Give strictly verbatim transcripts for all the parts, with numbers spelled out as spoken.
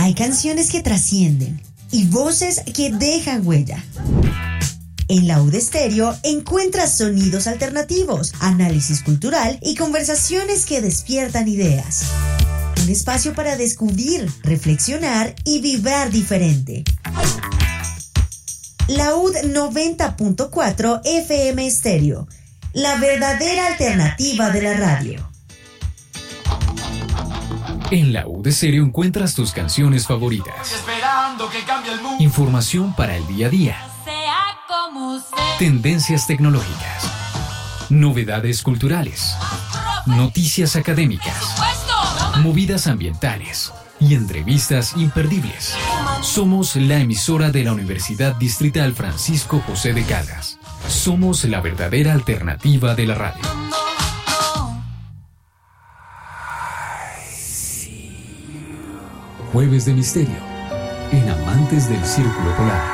Hay canciones que trascienden y voces que dejan huella. En Laúd Estéreo encuentras sonidos alternativos, análisis cultural y conversaciones que despiertan ideas. Un espacio para descubrir, reflexionar y vibrar diferente. Laúd noventa punto cuatro F M Estéreo, la verdadera alternativa de la radio. En Laúd Estéreo encuentras tus canciones favoritas. Información para el día a día. Tendencias tecnológicas. Novedades culturales. Noticias académicas. Movidas ambientales. Y entrevistas imperdibles. Somos la emisora de la Universidad Distrital Francisco José de Caldas. Somos la verdadera alternativa de la radio. Jueves de Misterio, en Amantes del Círculo Polar.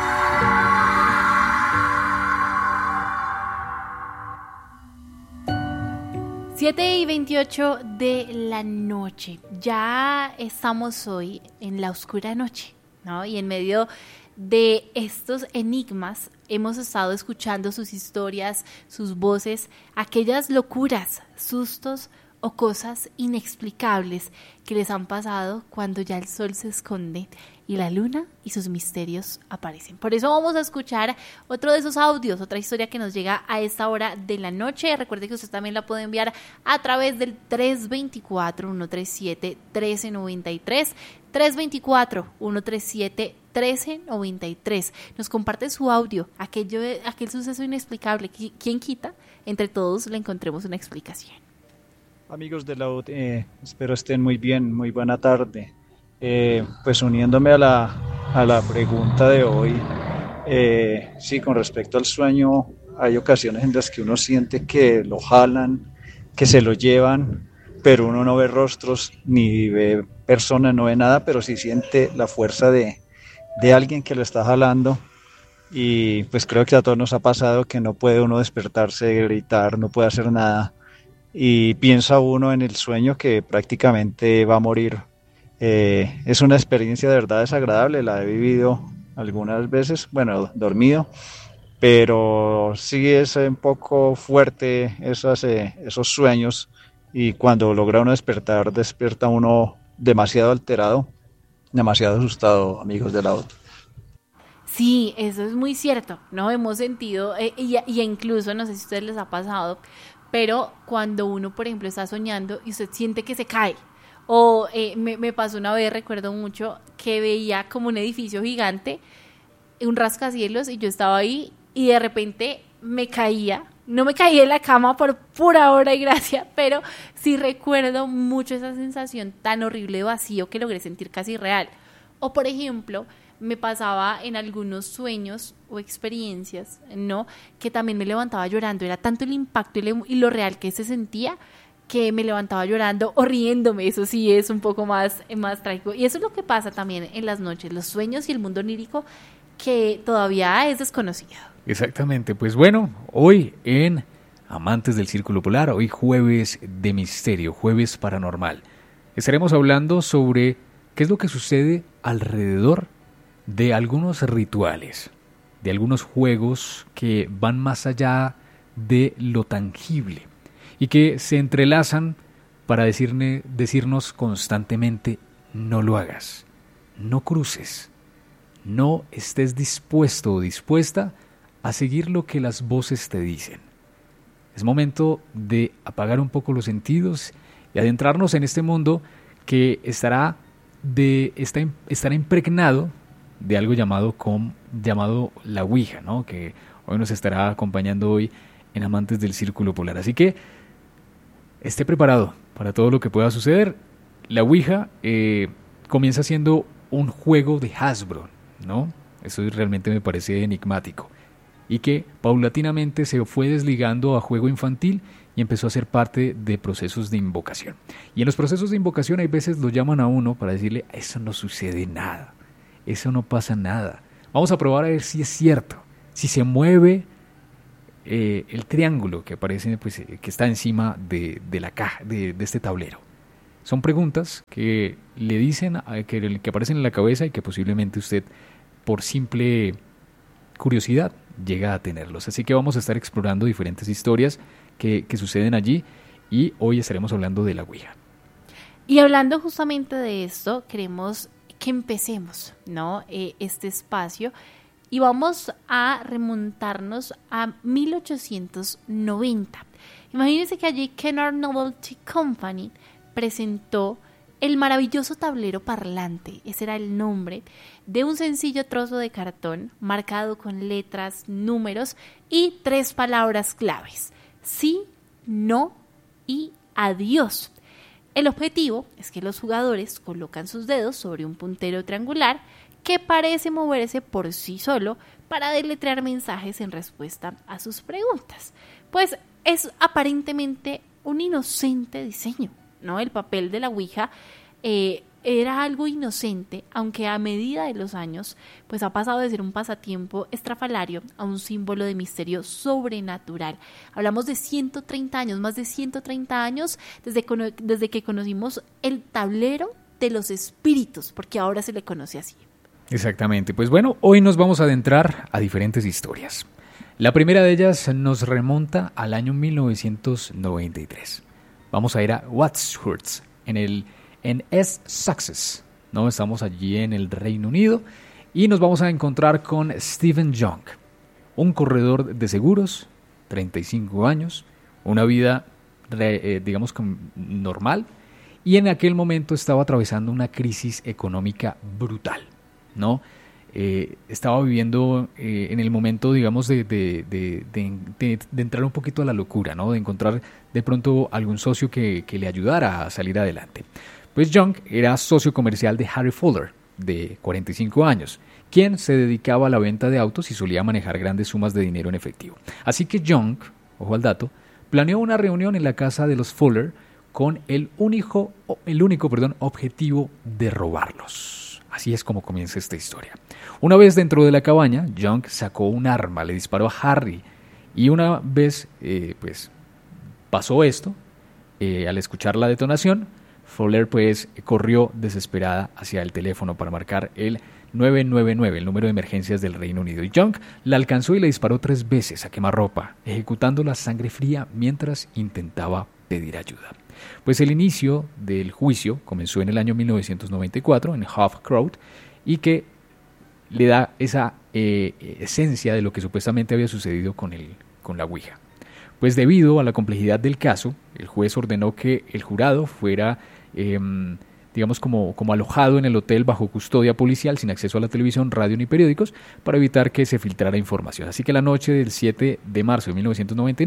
siete y veintiocho de la noche. Ya estamos hoy en la oscura noche, ¿no? Y en medio de estos enigmas hemos estado escuchando sus historias, sus voces, aquellas locuras, sustos o cosas inexplicables que les han pasado cuando ya el sol se esconde y la luna y sus misterios aparecen. Por eso vamos a escuchar otro de esos audios, otra historia que nos llega a esta hora de la noche. Recuerde que usted también la puede enviar a través del tres dos cuatro, uno tres siete, uno tres nueve tres, tres dos cuatro, uno tres siete, uno tres nueve tres. Nos comparte su audio, aquello, aquel suceso inexplicable. ¿Quién quita? Entre todos le encontremos una explicación. Amigos de Laúd, eh, espero estén muy bien, muy buena tarde. Eh, pues uniéndome a la, a la pregunta de hoy, eh, sí, con respecto al sueño, hay ocasiones en las que uno siente que lo jalan, que se lo llevan, pero uno no ve rostros, ni ve personas, no ve nada, pero sí siente la fuerza de, de alguien que lo está jalando. Y pues creo que a todos nos ha pasado que no puede uno despertarse, gritar, no puede hacer nada. Y piensa uno en el sueño que prácticamente va a morir. Eh, es una experiencia de verdad desagradable, la he vivido algunas veces, bueno, dormido, pero sí es un poco fuerte esos, eh, esos sueños, y cuando logra uno despertar, despierta uno demasiado alterado, demasiado asustado, amigos de Laúd. Sí, eso es muy cierto, ¿no? Hemos sentido, eh, y, y incluso, no sé si a ustedes les ha pasado, pero cuando uno, por ejemplo, está soñando y usted siente que se cae, o eh, me, me pasó una vez, recuerdo mucho, que veía como un edificio gigante, un rascacielos, y yo estaba ahí y de repente me caía, no me caí en la cama por pura obra y gracia, pero sí recuerdo mucho esa sensación tan horrible de vacío que logré sentir casi real. O por ejemplo, me pasaba en algunos sueños o experiencias, ¿no?, que también me levantaba llorando. Era tanto el impacto y, le, y lo real que se sentía, que me levantaba llorando o riéndome. Eso sí es un poco más, más trágico. Y eso es lo que pasa también en las noches, los sueños y el mundo onírico, que todavía es desconocido. Exactamente. Pues bueno, hoy en Amantes del Círculo Polar, hoy jueves de misterio, jueves paranormal, estaremos hablando sobre qué es lo que sucede alrededor de algunos rituales, de algunos juegos que van más allá de lo tangible y que se entrelazan para decirne, decirnos constantemente: no lo hagas, no cruces, no estés dispuesto o dispuesta a seguir lo que las voces te dicen. Es momento de apagar un poco los sentidos y adentrarnos en este mundo que estará, de, está, estará impregnado de algo llamado, com, llamado la Ouija, ¿no?, que hoy nos estará acompañando hoy en Amantes del Círculo Polar. Así que esté preparado para todo lo que pueda suceder. La Ouija eh, comienza siendo un juego de Hasbro, ¿no? Eso realmente me parece enigmático. Y que paulatinamente se fue desligando a juego infantil y empezó a ser parte de procesos de invocación. Y en los procesos de invocación hay veces lo llaman a uno para decirle: eso no sucede nada, eso no pasa nada. Vamos a probar a ver si es cierto, si se mueve eh, el triángulo que aparece, pues, eh, que está encima de, de la caja, de, de este tablero. Son preguntas que le dicen, que, que aparecen en la cabeza y que posiblemente usted, por simple curiosidad, llega a tenerlos. Así que vamos a estar explorando diferentes historias que, que suceden allí y hoy estaremos hablando de la Ouija. Y hablando justamente de esto, queremos que empecemos, ¿no? Eh, este espacio y vamos a remontarnos a mil ochocientos noventa. Imagínense que allí Kennard Novelty Company presentó el maravilloso tablero parlante, ese era el nombre, de un sencillo trozo de cartón marcado con letras, números y tres palabras claves: sí, no y adiós. El objetivo es que los jugadores colocan sus dedos sobre un puntero triangular que parece moverse por sí solo para deletrear mensajes en respuesta a sus preguntas. Pues es aparentemente un inocente diseño, ¿no? El papel de la Ouija eh, era algo inocente, aunque a medida de los años pues ha pasado de ser un pasatiempo estrafalario a un símbolo de misterio sobrenatural. Hablamos de ciento treinta años, más de ciento treinta años desde, desde que conocimos el tablero de los espíritus, porque ahora se le conoce así. Exactamente, pues bueno, hoy nos vamos a adentrar a diferentes historias. La primera de ellas nos remonta al año mil novecientos noventa y tres. Vamos a ir a Watshurst, en el en East Sussex, ¿no? Estamos allí en el Reino Unido y nos vamos a encontrar con Stephen Young, un corredor de seguros, treinta y cinco años, una vida, eh, digamos, normal, y en aquel momento estaba atravesando una crisis económica brutal, ¿no? Eh, estaba viviendo eh, en el momento, digamos, de, de, de, de, de, de entrar un poquito a la locura, ¿no? De encontrar de pronto algún socio que, que le ayudara a salir adelante. Pues Young era socio comercial de Harry Fuller, de cuarenta y cinco años, quien se dedicaba a la venta de autos y solía manejar grandes sumas de dinero en efectivo. Así que Young, ojo al dato, planeó una reunión en la casa de los Fuller con el único, el único perdón, objetivo de robarlos. Así es como comienza esta historia. Una vez dentro de la cabaña, Young sacó un arma, le disparó a Harry y una vez eh, pues, pasó esto, eh, al escuchar la detonación, Fuller pues corrió desesperada hacia el teléfono para marcar el nueve nueve nueve, el número de emergencias del Reino Unido. Y Young la alcanzó y le disparó tres veces a quemarropa, ejecutándola a sangre fría mientras intentaba pedir ayuda. Pues el inicio del juicio comenzó en el año mil novecientos noventa y cuatro en Hove Court y que le da esa eh, esencia de lo que supuestamente había sucedido con, el, con la Ouija. Pues debido a la complejidad del caso, el juez ordenó que el jurado fuera, eh, digamos, como, como alojado en el hotel bajo custodia policial, sin acceso a la televisión, radio ni periódicos, para evitar que se filtrara información. Así que la noche del siete de marzo de mil novecientos noventa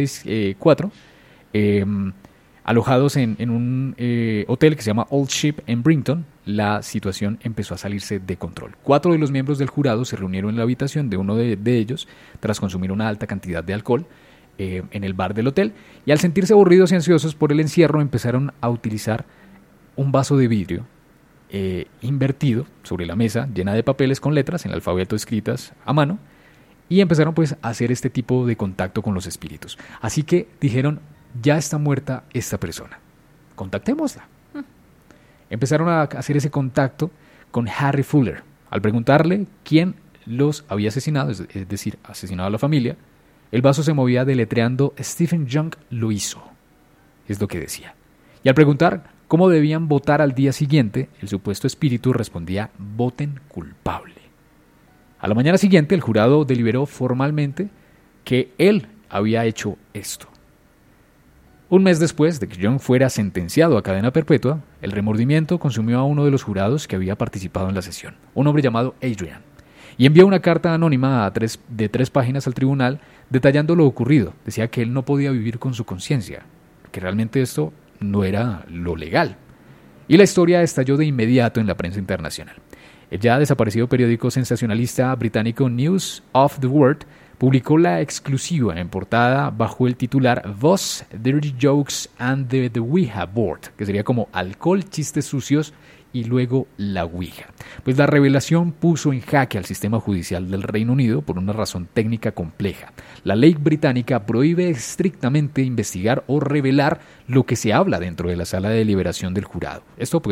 y cuatro, eh, alojados en, en un eh, hotel que se llama Old Ship en Brinton, la situación empezó a salirse de control. Cuatro de los miembros del jurado se reunieron en la habitación de uno de, de ellos tras consumir una alta cantidad de alcohol eh, en el bar del hotel, y al sentirse aburridos y ansiosos por el encierro empezaron a utilizar un vaso de vidrio eh, invertido sobre la mesa llena de papeles con letras en el alfabeto escritas a mano, y empezaron pues a hacer este tipo de contacto con los espíritus. Así que dijeron: ya está muerta esta persona, contactémosla. Mm. Empezaron a hacer ese contacto con Harry Fuller. Al preguntarle quién los había asesinado, es decir, asesinado a la familia, el vaso se movía deletreando Stephen Young lo hizo, es lo que decía. Y al preguntar cómo debían votar al día siguiente, el supuesto espíritu respondía: voten culpable. A la mañana siguiente, el jurado deliberó formalmente que él había hecho esto. Un mes después de que Young fuera sentenciado a cadena perpetua, el remordimiento consumió a uno de los jurados que había participado en la sesión, un hombre llamado Adrian, y envió una carta anónima a tres, de tres páginas al tribunal detallando lo ocurrido. Decía que él no podía vivir con su conciencia, que realmente esto no era lo legal. Y la historia estalló de inmediato en la prensa internacional. El ya desaparecido periódico sensacionalista británico News of the World publicó la exclusiva en portada bajo el titular Voss, Dirty Jokes and the, the Ouija Board, que sería como alcohol, chistes sucios y luego la Ouija. Pues la revelación puso en jaque al sistema judicial del Reino Unido por una razón técnica compleja. La ley británica prohíbe estrictamente investigar o revelar lo que se habla dentro de la sala de deliberación del jurado. Esto pues